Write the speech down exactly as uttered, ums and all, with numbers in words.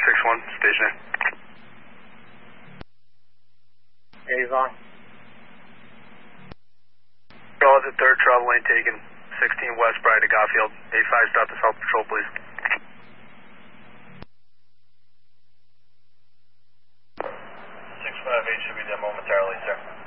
six one, stationary. Avon. Call the third travel lane taken, sixteen West Bride to Garfield. eight five, stop the South Patrol, please. six five eight should be there momentarily, sir.